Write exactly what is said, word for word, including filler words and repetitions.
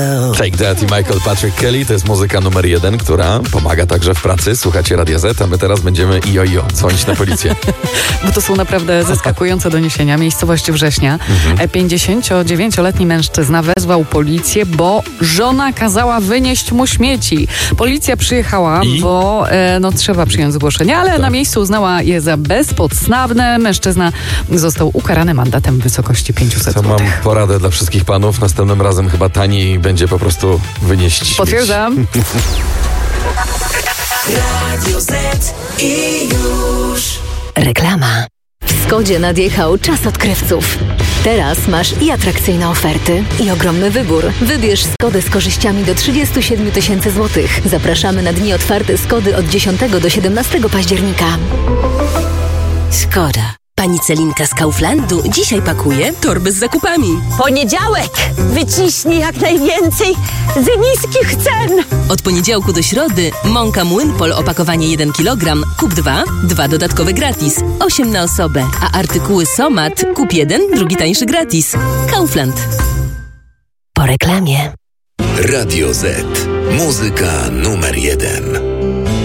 Take That i Michael Patrick Kelly to jest muzyka numer jeden, która pomaga także w pracy. Słuchacie Radia Z, a my teraz będziemy ijo ijo dzwonić na policję. Bo to są naprawdę zaskakujące doniesienia. Miejscowość Września. Mhm. pięćdziesięciodziewięcioletni mężczyzna wezwał policję, bo żona kazała wynieść mu śmieci. Policja przyjechała, I? bo e, no, trzeba przyjąć zgłoszenie, ale Tak. na miejscu uznała je za bezpodstawne. Mężczyzna został ukarany mandatem w wysokości pięćset To mam złotych. poradę dla wszystkich panów. Następnym razem chyba taniej będzie po prostu wynieść śmieć. Potwierdzam. Radio Z i już. Reklama. W Skodzie nadjechał czas odkrywców. Teraz masz i atrakcyjne oferty, i ogromny wybór. Wybierz Skodę z korzyściami do trzydzieści siedem tysięcy złotych. Zapraszamy na dni otwarte Skody od dziesiątego do siedemnastego października. Szkoda. Pani Celinka z Kauflandu dzisiaj pakuje torby z zakupami. Poniedziałek! Wyciśnij jak najwięcej z niskich cen! Od poniedziałku do środy mąka Młynpol opakowanie jeden kilogram, kup dwa, dwa dodatkowe gratis. osiem na osobę. A artykuły Somat kup jeden, drugi tańszy gratis. Kaufland. Po reklamie. Radio Z. Muzyka numer jeden.